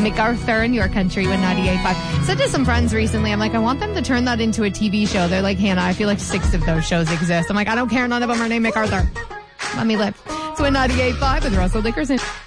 MacArthur and Your Country with 98.5. Said to some friends recently, I'm like, I want them to turn that into a TV show. They're like, Hannah, I feel like 6 of those shows exist. I'm like, I don't care. None of them are named MacArthur. Let me live. So at 98.5 with Russell Dickerson.